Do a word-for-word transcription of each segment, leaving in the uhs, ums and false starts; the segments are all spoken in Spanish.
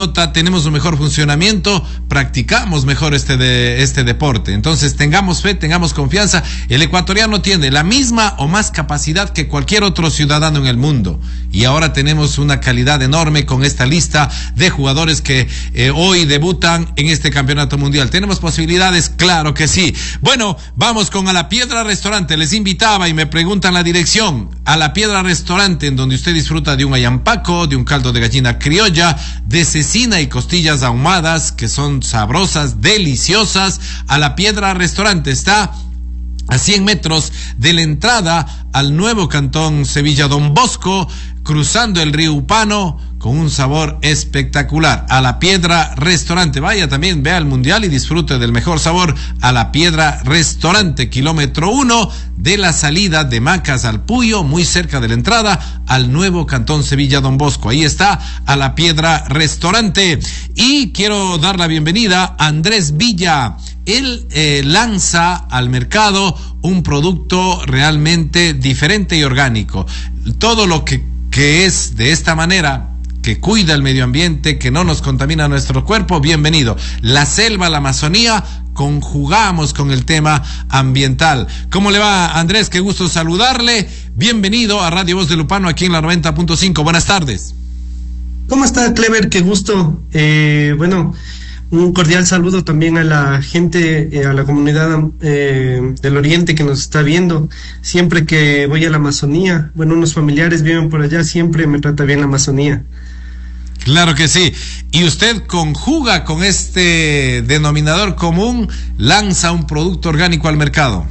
tenemos un mejor funcionamiento, practicamos mejor este de, este deporte. Entonces tengamos fe, tengamos confianza. El ecuatoriano tiene la misma o más capacidad que cualquier otro ciudadano en el mundo, y ahora tenemos una calidad enorme con esta lista de jugadores que eh, hoy debutan en este campeonato mundial. ¿Tenemos posibilidades? Claro que sí. Bueno, vamos con A la Piedra Restaurante. Les invitaba y me preguntan la dirección. A la Piedra Restaurante, en donde usted disfruta de un ayampaco, de un caldo de gallina criolla, de cecina y costillas ahumadas que son sabrosas, deliciosas. A la Piedra Restaurante está a cien metros de la entrada al nuevo cantón Sevilla Don Bosco, cruzando el río Upano, con un sabor espectacular. A la Piedra Restaurante. Vaya también, vea el mundial y disfrute del mejor sabor. A la Piedra Restaurante, kilómetro uno de la salida de Macas al Puyo, muy cerca de la entrada al nuevo cantón Sevilla Don Bosco. Ahí está A la Piedra Restaurante. Y quiero dar la bienvenida a Andrés Villa. Él eh, lanza al mercado un producto realmente diferente y orgánico. Todo lo que, que es de esta manera, que cuida el medio ambiente, que no nos contamina nuestro cuerpo, bienvenido. La selva, la Amazonía, conjugamos con el tema ambiental. ¿Cómo le va, Andrés? Qué gusto saludarle. Bienvenido a Radio Voz de Lupano, aquí en la noventa punto cinco. Buenas tardes. ¿Cómo está, Clever? Qué gusto. Eh, bueno, un cordial saludo también a la gente, eh, a la comunidad eh, del Oriente que nos está viendo. Siempre que voy a la Amazonía, bueno, unos familiares viven por allá, siempre me trata bien la Amazonía. Claro que sí. Y usted conjuga con este denominador común, lanza un producto orgánico al mercado.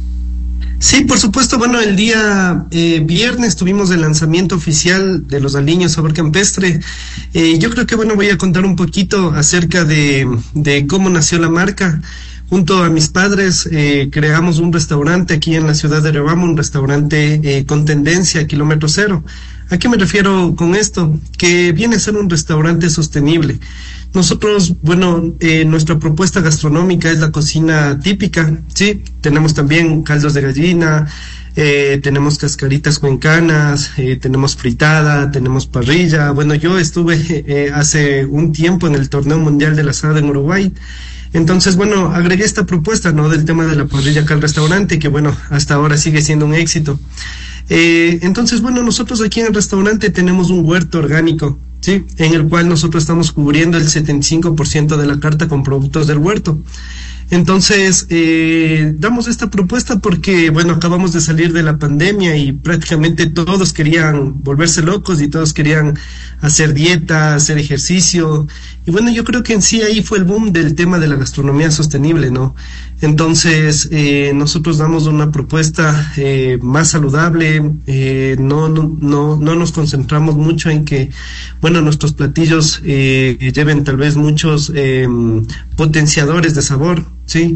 Sí, por supuesto. Bueno, el día eh, viernes tuvimos el lanzamiento oficial de los aliños sabor campestre. Eh, yo creo que, bueno, voy a contar un poquito acerca de, de cómo nació la marca. Junto a mis padres eh, creamos un restaurante aquí en la ciudad de Riobamba, un restaurante eh, con tendencia a kilómetro cero. ¿A qué me refiero con esto? Que viene a ser un restaurante sostenible. Nosotros, bueno, eh, nuestra propuesta gastronómica es la cocina típica, ¿sí? Tenemos también caldos de gallina, eh, tenemos cascaritas cuencanas, eh, tenemos fritada, tenemos parrilla. Bueno, yo estuve eh, hace un tiempo en el Torneo Mundial del Asado en Uruguay. Entonces, bueno, agregué esta propuesta, ¿no?, del tema de la parrilla acá al restaurante, que, bueno, hasta ahora sigue siendo un éxito. Eh, entonces, bueno, nosotros aquí en el restaurante tenemos un huerto orgánico, ¿sí?, en el cual nosotros estamos cubriendo el setenta y cinco por ciento de la carta con productos del huerto. Entonces, eh, damos esta propuesta porque, bueno, acabamos de salir de la pandemia y prácticamente todos querían volverse locos y todos querían hacer dieta, hacer ejercicio. Y bueno, yo creo que en sí ahí fue el boom del tema de la gastronomía sostenible, ¿no? Entonces, eh, nosotros damos una propuesta eh, más saludable, eh, no, no, no, no nos concentramos mucho en que, bueno, nuestros platillos eh, lleven tal vez muchos eh, potenciadores de sabor, ¿sí?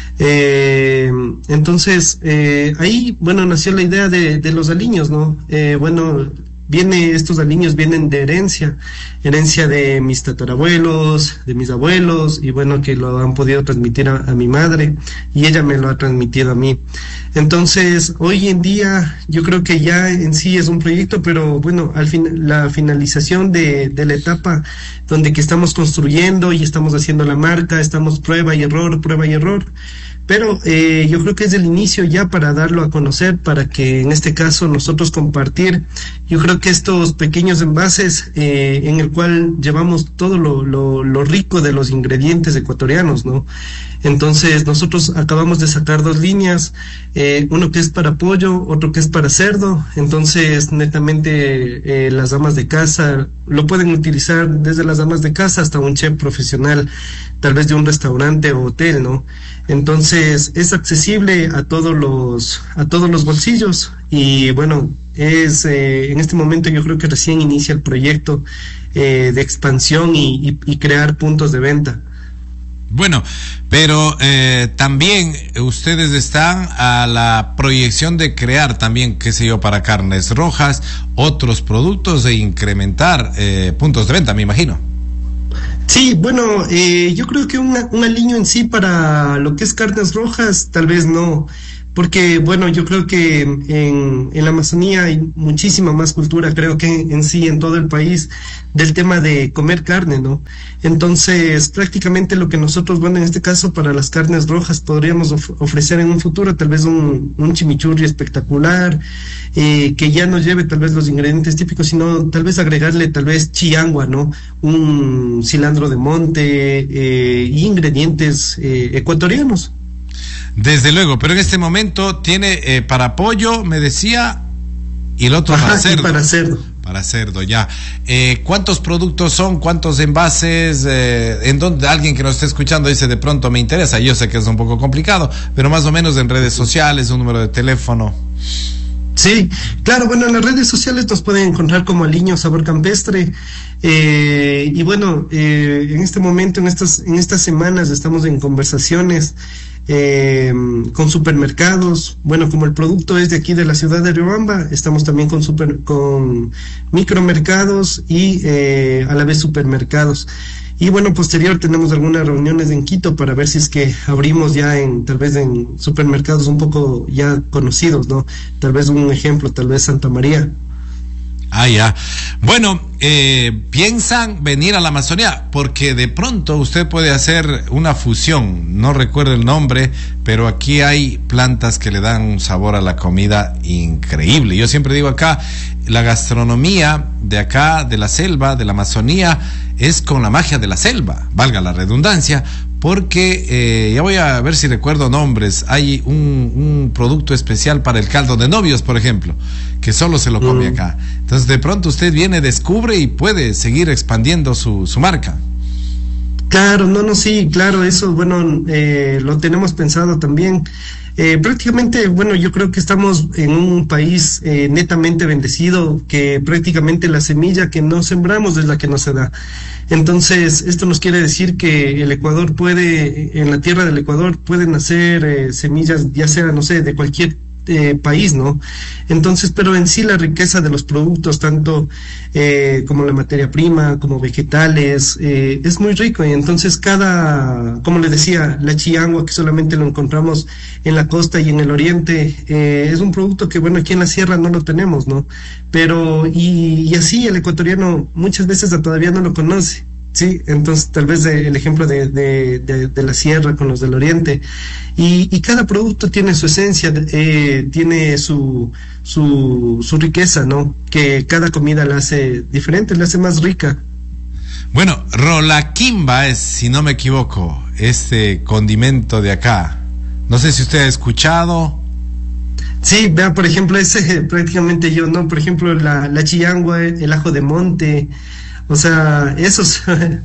Eh, entonces, eh, ahí, bueno, nació la idea de, de los aliños, ¿no? Eh, bueno, viene, estos aliños vienen de herencia, herencia de mis tatarabuelos, de mis abuelos, y bueno, que lo han podido transmitir a, a mi madre, y ella me lo ha transmitido a mí. Entonces, hoy en día, yo creo que ya en sí es un proyecto, pero bueno, al fin, la finalización de, de la etapa donde que estamos construyendo y estamos haciendo la marca, estamos prueba y error, prueba y error. Pero eh, yo creo que es el inicio ya para darlo a conocer, para que en este caso nosotros compartir. Yo creo que estos pequeños envases eh, en el cual llevamos todo lo, lo, lo rico de los ingredientes ecuatorianos, ¿no? Entonces nosotros acabamos de sacar dos líneas, eh, uno que es para pollo, otro que es para cerdo. Entonces netamente eh, las amas de casa lo pueden utilizar, desde las amas de casa hasta un chef profesional, tal vez de un restaurante o hotel, ¿no? Entonces es accesible a todos los a todos los bolsillos y bueno, es eh, en este momento yo creo que recién inicia el proyecto eh, de expansión y, y, y crear puntos de venta. Bueno, pero eh, también ustedes están a la proyección de crear también, qué sé yo, para carnes rojas, otros productos e incrementar eh, puntos de venta, me imagino. Sí, bueno, eh, yo creo que una, un aliño en sí para lo que es carnes rojas, tal vez no, porque bueno, yo creo que en, en la Amazonía hay muchísima más cultura, creo que en sí, en todo el país, del tema de comer carne, ¿no? Entonces, prácticamente lo que nosotros, bueno, en este caso, para las carnes rojas, podríamos of- ofrecer en un futuro tal vez un, un chimichurri espectacular, eh, que ya no lleve tal vez los ingredientes típicos, sino tal vez agregarle tal vez chiangua, ¿no? Un cilantro de monte, eh, y ingredientes eh, ecuatorianos. Desde luego, pero en este momento tiene eh, para pollo, me decía, y el otro Ajá, para y cerdo. para cerdo. Para cerdo, ya. Eh, ¿Cuántos productos son? ¿Cuántos envases? Eh, ¿En dónde alguien que nos esté escuchando dice de pronto me interesa? Yo sé que es un poco complicado, pero más o menos en redes sociales, un número de teléfono. Sí, claro, bueno, en las redes sociales nos pueden encontrar como Aliño Sabor Campestre. Eh, y bueno, eh, en este momento, en estas, en estas semanas estamos en conversaciones eh, con supermercados. Bueno, como el producto es de aquí de la ciudad de Riobamba, estamos también con super, con micromercados y eh, a la vez supermercados. Y bueno, posterior tenemos algunas reuniones en Quito para ver si es que abrimos ya en, tal vez en supermercados un poco ya conocidos, ¿no? Tal vez un ejemplo, tal vez Santa María. Ah, ya. Bueno, eh, piensan venir a la Amazonía, porque de pronto usted puede hacer una fusión, no recuerdo el nombre, pero aquí hay plantas que le dan un sabor a la comida increíble. Yo siempre digo acá, la gastronomía de acá, de la selva, de la Amazonía, es con la magia de la selva, valga la redundancia, porque eh, ya voy a ver si recuerdo nombres. Hay un, un producto especial para el caldo de novios, por ejemplo, que solo se lo come mm. acá. Entonces de pronto usted viene, descubre y puede seguir expandiendo su, su marca. Claro, no, no, sí, claro, eso, bueno, eh, lo tenemos pensado también. Eh, prácticamente, bueno, yo creo que estamos en un país eh, netamente bendecido, que prácticamente la semilla que no sembramos es la que no se da. Entonces, esto nos quiere decir que el Ecuador puede, en la tierra del Ecuador pueden nacer eh, semillas, ya sea, no sé, de cualquier Eh, país, ¿no? Entonces, pero en sí la riqueza de los productos, tanto eh, como la materia prima, como vegetales, eh, es muy rico, y entonces cada, como les decía, la chiangua, que solamente lo encontramos en la costa y en el oriente, eh, es un producto que, bueno, aquí en la sierra no lo tenemos, ¿no? Pero, y, y así el ecuatoriano muchas veces todavía no lo conoce. Sí, entonces tal vez de, el ejemplo de, de, de, de la sierra con los del oriente, y, y cada producto tiene su esencia, eh, tiene su, su, su riqueza, ¿no? Que cada comida la hace diferente, la hace más rica. Bueno, rolaquimba es, si no me equivoco, este condimento de acá. No sé si usted ha escuchado. Sí, vea, por ejemplo, ese prácticamente yo, ¿no? Por ejemplo, la, la chillangua, el ajo de monte. O sea, esos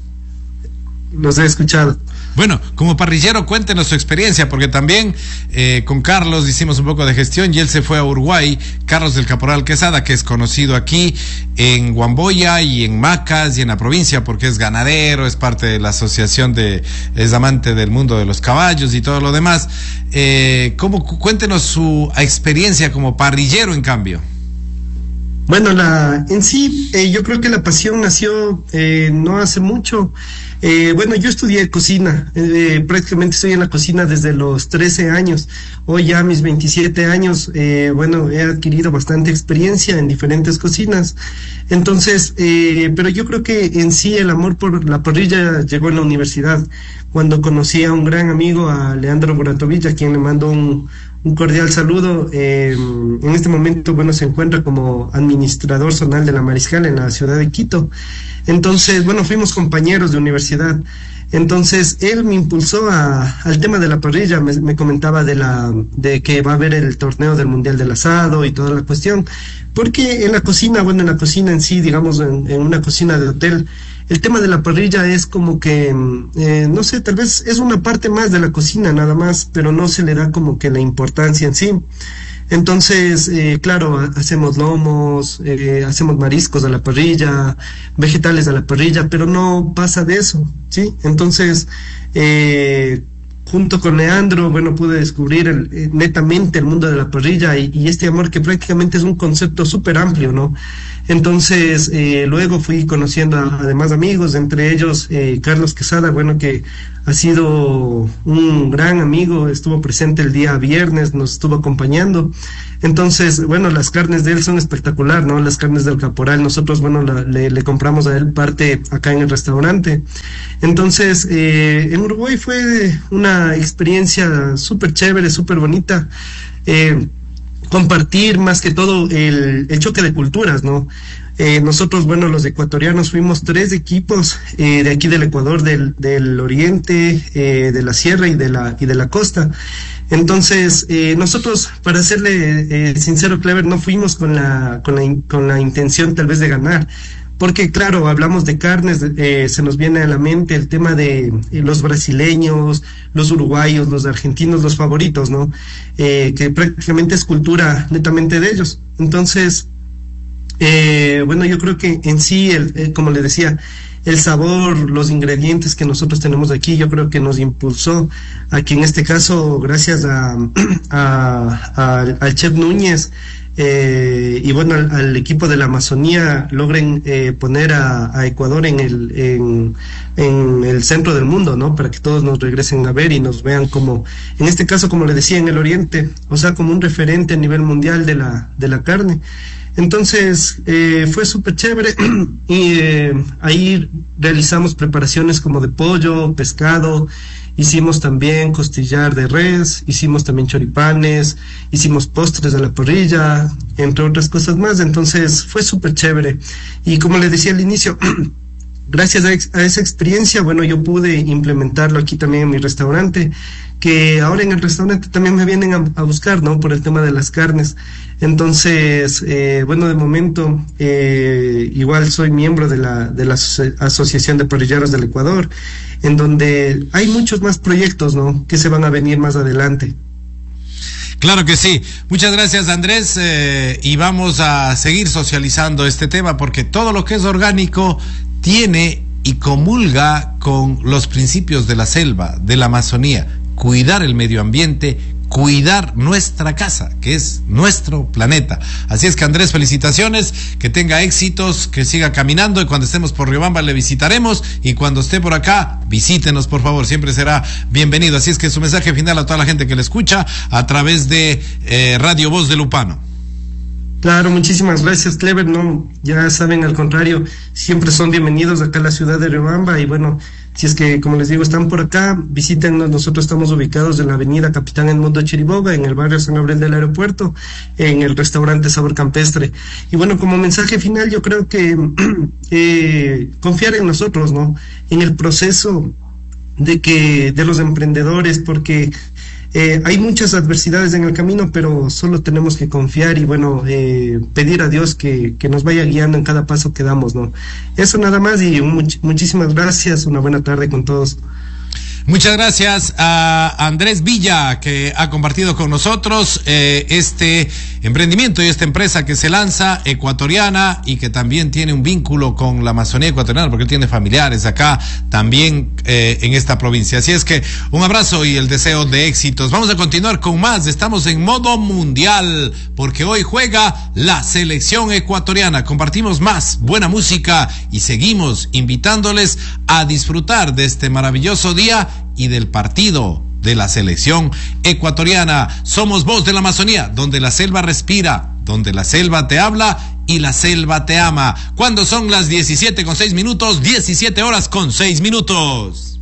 los he escuchado. Bueno, como parrillero, cuéntenos su experiencia, porque también eh, con Carlos hicimos un poco de gestión y él se fue a Uruguay, Carlos del Caporal Quesada, que es conocido aquí en Guamboya y en Macas y en la provincia, porque es ganadero, es parte de la asociación de, es amante del mundo de los caballos y todo lo demás. Eh, ¿cómo, cuéntenos su experiencia como parrillero, en cambio? Bueno, la, en sí, eh, yo creo que la pasión nació eh, no hace mucho. Eh, bueno, yo estudié cocina, eh, prácticamente estoy en la cocina desde los trece años. Hoy ya a mis veintisiete años, eh, bueno, he adquirido bastante experiencia en diferentes cocinas. Entonces, eh, pero yo creo que en sí el amor por la parrilla llegó en la universidad, cuando conocí a un gran amigo, a Leandro Boratovilla, a quien le mando un Un cordial saludo. Eh, en este momento, bueno, se encuentra como administrador zonal de la Mariscal en la ciudad de Quito. Entonces, bueno, fuimos compañeros de universidad. Entonces, él me impulsó a, al tema de la parrilla, me, me comentaba de la, de que va a haber el torneo del Mundial del Asado y toda la cuestión. Porque en la cocina, bueno, en la cocina en sí, digamos, en, en una cocina de hotel, el tema de la parrilla es como que, eh, no sé, tal vez es una parte más de la cocina nada más, pero no se le da como que la importancia en sí. Entonces, eh, claro, hacemos lomos, eh, hacemos mariscos a la parrilla, vegetales a la parrilla, pero no pasa de eso, ¿sí? Entonces, eh, junto con Leandro, bueno, pude descubrir el, eh, netamente el mundo de la parrilla y, y este amor que prácticamente es un concepto súper amplio, ¿no? Entonces, eh, luego fui conociendo a, además amigos, entre ellos eh, Carlos Quesada, bueno, que ha sido un gran amigo, estuvo presente el día viernes, nos estuvo acompañando. Entonces, bueno, las carnes de él son espectacular, ¿no? Las carnes del caporal, nosotros, bueno, la, le, le compramos a él parte acá en el restaurante. Entonces, eh, en Uruguay fue una experiencia súper chévere, súper bonita. Eh, compartir más que todo el, el choque de culturas, ¿no? Eh, nosotros, bueno, los ecuatorianos fuimos tres equipos eh, de aquí del Ecuador, del, del oriente, eh, de la sierra y de la, y de la costa. Entonces, eh, nosotros, para serle eh, sincero, Clever, no fuimos con la, con la, con la intención tal vez de ganar. Porque, claro, hablamos de carnes, eh, se nos viene a la mente el tema de eh, los brasileños, los uruguayos, los argentinos, los favoritos, ¿no? Eh, que prácticamente es cultura netamente de ellos. Entonces, eh, bueno, yo creo que en sí, el, el, como le decía, el sabor, los ingredientes que nosotros tenemos aquí, yo creo que nos impulsó a que en este caso, gracias a, a, a al chef Núñez, Eh, y bueno, al, al equipo de la Amazonía logren eh, poner a, a Ecuador en el en, en el centro del mundo, ¿no? Para que todos nos regresen a ver y nos vean como, en este caso, como le decía, en el Oriente, o sea, como un referente a nivel mundial de la de la carne. Entonces, eh, fue súper chévere y eh, ahí realizamos preparaciones como de pollo, pescado, hicimos también costillar de res, hicimos también choripanes, hicimos postres a la parrilla, entre otras cosas más. Entonces, fue súper chévere. Y como les decía al inicio, gracias a, ex, a esa experiencia, bueno, yo pude implementarlo aquí también en mi restaurante, que ahora en el restaurante también me vienen a, a buscar, ¿no? Por el tema de las carnes. Entonces, eh, bueno, de momento, eh, igual soy miembro de la, de la Asociación de Parrilleros del Ecuador, en donde hay muchos más proyectos, ¿no? Que se van a venir más adelante. Claro que sí. Muchas gracias, Andrés, eh, y vamos a seguir socializando este tema porque todo lo que es orgánico tiene y comulga con los principios de la selva, de la Amazonía. Cuidar el medio ambiente, cuidar nuestra casa, que es nuestro planeta. Así es que, Andrés, felicitaciones, que tenga éxitos, que siga caminando, y cuando estemos por Riobamba le visitaremos, y cuando esté por acá, visítenos, por favor, siempre será bienvenido. Así es que su mensaje final a toda la gente que le escucha a través de eh, Radio Voz de Lupano. Claro, muchísimas gracias, Clever. No, ya saben, al contrario, siempre son bienvenidos acá a la ciudad de Riobamba. Y bueno, si es que, como les digo, están por acá, visítenos. Nosotros estamos ubicados en la avenida Capitán Edmundo Chiriboga, en el barrio San Gabriel del Aeropuerto, en el restaurante Sabor Campestre. Y bueno, como mensaje final, yo creo que eh, confiar en nosotros, ¿no? En el proceso de que de los emprendedores, porque Eh, hay muchas adversidades en el camino, pero solo tenemos que confiar y, bueno, eh, pedir a Dios que, que nos vaya guiando en cada paso que damos, ¿no? Eso nada más, y much- muchísimas gracias. Una buena tarde con todos. Muchas gracias a Andrés Villa, que ha compartido con nosotros eh, este emprendimiento y esta empresa que se lanza, ecuatoriana, y que también tiene un vínculo con la Amazonía ecuatoriana, porque él tiene familiares acá también eh, en esta provincia. Así es que un abrazo y el deseo de éxitos. Vamos a continuar con más. Estamos en modo mundial, porque hoy juega la selección ecuatoriana. Compartimos más buena música y seguimos invitándoles a disfrutar de este maravilloso día y del partido de la selección ecuatoriana. Somos Voz de la Amazonía, donde la selva respira, donde la selva te habla y la selva te ama. Cuando son las diecisiete con seis minutos, diecisiete horas con seis minutos.